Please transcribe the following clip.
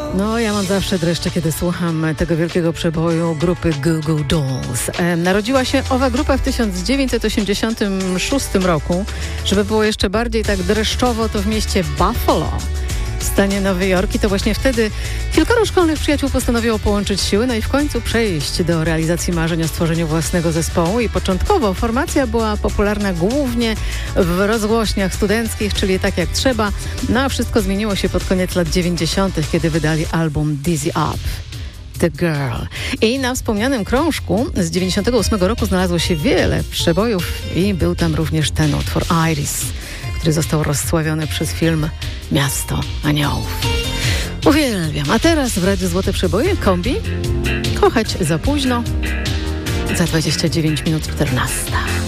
No, ja mam zawsze dreszcze, kiedy słucham tego wielkiego przeboju grupy Goo Goo Dolls. Narodziła się owa grupa w 1986 roku. Żeby było jeszcze bardziej tak dreszczowo, to w mieście Buffalo w stanie Nowy Jork. I to właśnie wtedy kilkoro szkolnych przyjaciół postanowiło połączyć siły, no i w końcu przejść do realizacji marzeń o stworzeniu własnego zespołu. I początkowo formacja była popularna głównie w rozgłośniach studenckich, czyli tak jak trzeba. No a wszystko zmieniło się pod koniec lat 90., kiedy wydali album Dizzy Up. The Girl. I na wspomnianym krążku z 98 roku znalazło się wiele przebojów i był tam również ten utwór Iris, który został rozsławiony przez film Miasto Aniołów. Uwielbiam. A teraz w Radiu Złote Przeboje Kombi. Kochać za późno. Za 29 minut 14.